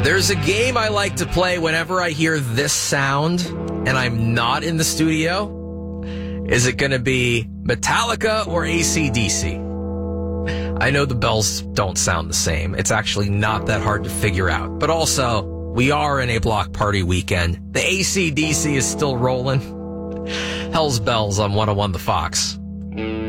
There's a game I like to play whenever I hear this sound and I'm not in the studio. Is it going to be Metallica or AC/DC? I know the bells don't sound the same. It's actually not that hard to figure out. But also, we are in a block party weekend. The AC/DC is still rolling. Hell's Bells on 101 The Fox.